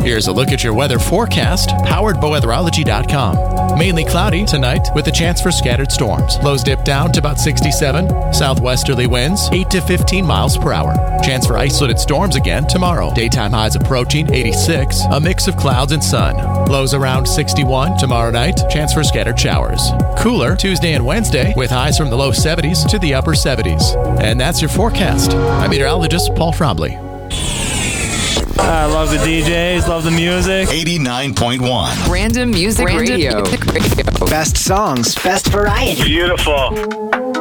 Here's a look at your weather forecast, powered by weatherology.com. Mainly cloudy tonight with a chance for scattered storms. Lows dip down to about 67. Southwesterly winds 8 to 15 miles per hour. Chance for isolated storms again tomorrow. Daytime highs approaching 86. A mix of clouds and sun. Lows around 61 tomorrow night. Chance for scattered showers. Cooler Tuesday and Wednesday with highs from the low 70s to the upper 70s. And that's your forecast. I'm meteorologist Paul Frombley. I love the DJs, love the music. 89.1. Random Music Radio. Best songs, best variety. Beautiful.